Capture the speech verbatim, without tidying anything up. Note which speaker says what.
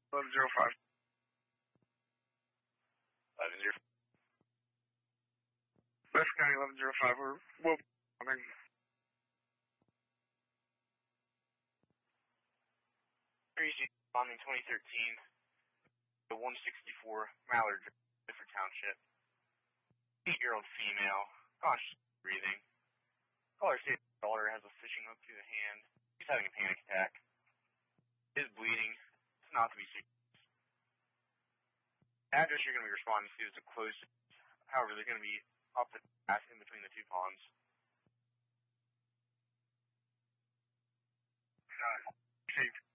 Speaker 1: eleven zero five. eleven zero. West County eleven zero five. We're, we'll, I mean,
Speaker 2: Bombing twenty thirteen, the one sixty-four Mallard, Different Township. Eight-year-old female, conscious breathing. Caller said her daughter has a fishing hook through the hand. She's having a panic attack. Is bleeding. It's not to be serious. Address you're going to be responding to is the closest. However, they're going to be up the path in between the two ponds.
Speaker 1: Uh, Chief.